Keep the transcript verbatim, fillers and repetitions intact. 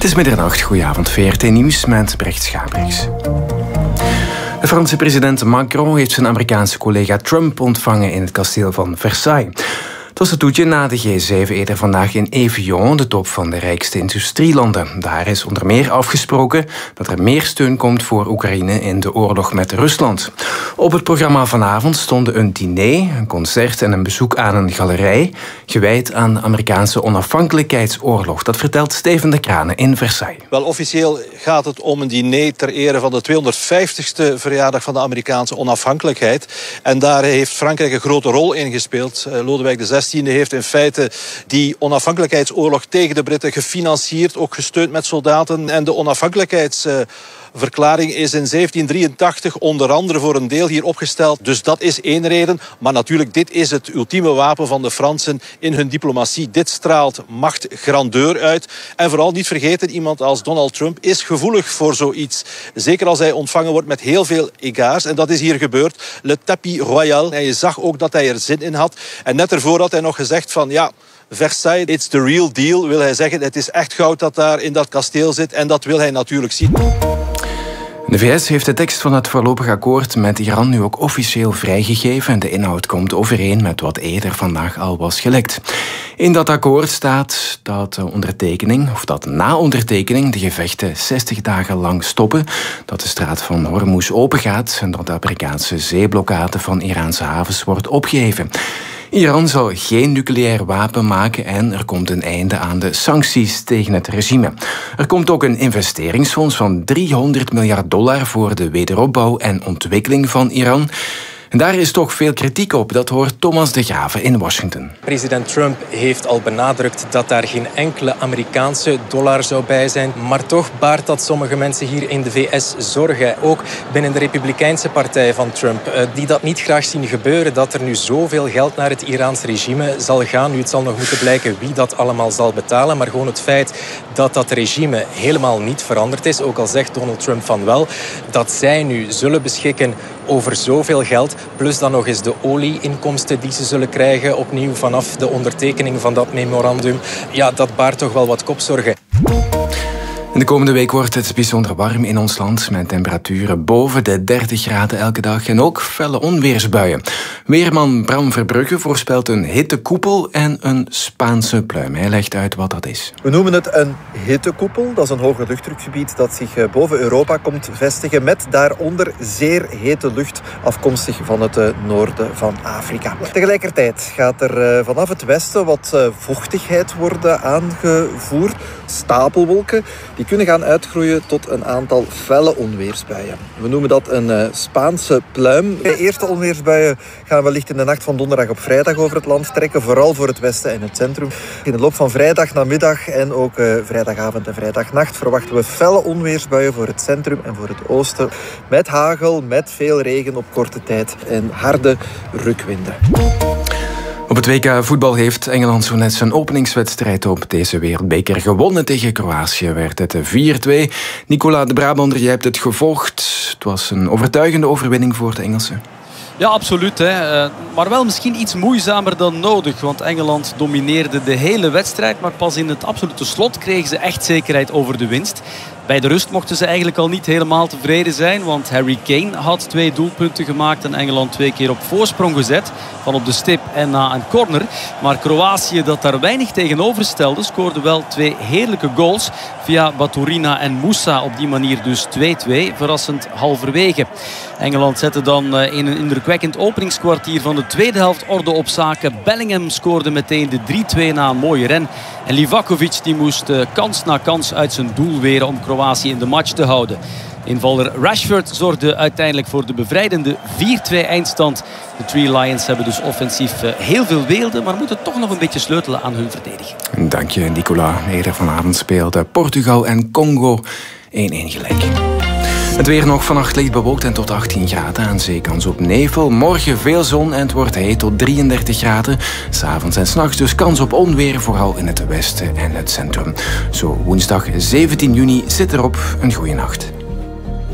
Het is middernacht, goedenavond, V R T Nieuws met Brecht Schabriks. De Franse president Macron heeft zijn Amerikaanse collega Trump ontvangen in het kasteel van Versailles. Het was het toetje na de G zeven eerder vandaag in Evian, de top van de rijkste industrielanden. Daar is onder meer afgesproken dat er meer steun komt voor Oekraïne in de oorlog met Rusland. Op het programma vanavond stonden een diner, een concert en een bezoek aan een galerij gewijd aan de Amerikaanse onafhankelijkheidsoorlog. Dat vertelt Steven de Kranen in Versailles. Wel, officieel gaat het om een diner ter ere van de tweehonderdvijftigste verjaardag van de Amerikaanse onafhankelijkheid. En daar heeft Frankrijk een grote rol in gespeeld. Uh, Lodewijk de zestiende heeft in feite die onafhankelijkheidsoorlog tegen de Britten gefinancierd, ook gesteund met soldaten. En de onafhankelijkheidsverklaring is in zeventien drieëntachtig onder andere voor een deel hier opgesteld. Dus dat is één reden. Maar natuurlijk, dit is het ultieme wapen van de Fransen in hun diplomatie. Dit straalt macht, grandeur uit. En vooral niet vergeten, iemand als Donald Trump is gevoelig voor zoiets. Zeker als hij ontvangen wordt met heel veel egards. En dat is hier gebeurd. Le tapis royal. En je zag ook dat hij er zin in had. En net ervoor had hij nog gezegd van ja, Versailles, it's the real deal, wil hij zeggen. Het is echt goud dat daar in dat kasteel zit. En dat wil hij natuurlijk zien. De V S heeft de tekst van het voorlopig akkoord met Iran nu ook officieel vrijgegeven en de inhoud komt overeen met wat eerder vandaag al was gelekt. In dat akkoord staat dat de ondertekening, of dat na ondertekening de gevechten zestig dagen lang stoppen, dat de straat van Hormuz opengaat en dat de Amerikaanse zeeblokkade van Iraanse havens wordt opgeheven. Iran zal geen nucleair wapen maken en er komt een einde aan de sancties tegen het regime. Er komt ook een investeringsfonds van driehonderd miljard dollar voor de wederopbouw en ontwikkeling van Iran. En daar is toch veel kritiek op, dat hoort Thomas de Grave in Washington. President Trump heeft al benadrukt dat daar geen enkele Amerikaanse dollar zou bij zijn. Maar toch baart dat sommige mensen hier in de V S zorgen. Ook binnen de Republikeinse partij van Trump, die dat niet graag zien gebeuren. Dat er nu zoveel geld naar het Iraans regime zal gaan. Nu, het zal nog moeten blijken wie dat allemaal zal betalen. Maar gewoon het feit dat dat regime helemaal niet veranderd is. Ook al zegt Donald Trump van wel, dat zij nu zullen beschikken over zoveel geld. Plus dan nog eens de olieinkomsten die ze zullen krijgen opnieuw vanaf de ondertekening van dat memorandum. Ja, dat baart toch wel wat kopzorgen. In de komende week wordt het bijzonder warm in ons land met temperaturen boven de dertig graden elke dag en ook felle onweersbuien. Weerman Bram Verbrugge voorspelt een hittekoepel en een Spaanse pluim. Hij legt uit wat dat is. We noemen het een hittekoepel. Dat is een hoge luchtdrukgebied dat zich boven Europa komt vestigen met daaronder zeer hete lucht afkomstig van het noorden van Afrika. Tegelijkertijd gaat er vanaf het westen wat vochtigheid worden aangevoerd. Stapelwolken die kunnen gaan uitgroeien tot een aantal felle onweersbuien. We noemen dat een uh, Spaanse pluim. De eerste onweersbuien gaan wellicht in de nacht van donderdag op vrijdag over het land trekken, vooral voor het westen en het centrum. In de loop van vrijdag namiddag en ook uh, vrijdagavond en vrijdagnacht verwachten we felle onweersbuien voor het centrum en voor het oosten. Met hagel, met veel regen op korte tijd en harde rukwinden. Op het W K voetbal heeft Engeland zo net zijn openingswedstrijd op deze wereldbeker gewonnen. Tegen Kroatië werd het vier twee. Nicola de Brabander, jij hebt het gevolgd. Het was een overtuigende overwinning voor de Engelsen. Ja, absoluut. Hè. Maar wel misschien iets moeizamer dan nodig. Want Engeland domineerde de hele wedstrijd. Maar pas in het absolute slot kregen ze echt zekerheid over de winst. Bij de rust mochten ze eigenlijk al niet helemaal tevreden zijn. Want Harry Kane had twee doelpunten gemaakt. En Engeland twee keer op voorsprong gezet. Van op de stip en na een corner. Maar Kroatië, dat daar weinig tegenover stelde, scoorde wel twee heerlijke goals. Via Baturina en Moussa. Op die manier dus twee twee. Verrassend halverwege. Engeland zette dan in een indrukwekkend openingskwartier van de tweede helft orde op zaken. Bellingham scoorde meteen de drie twee na een mooie ren. En Livakovic die moest kans na kans uit zijn doel weren om Kroatië in de match te houden. Invaller Rashford zorgde uiteindelijk voor de bevrijdende vier twee eindstand. De Three Lions hebben dus offensief heel veel weelde, maar moeten toch nog een beetje sleutelen aan hun verdediging. Dank je, Nicola. Eerder vanavond speelden Portugal en Congo één één gelijk. Het weer nog vannacht licht bewolkt en tot achttien graden. Aan zee kans op nevel. Morgen veel zon en het wordt heet tot drieëndertig graden. 's Avonds en 's nachts dus kans op onweer, vooral in het westen en het centrum. Zo woensdag zeventien juni zit erop. Een goeie nacht.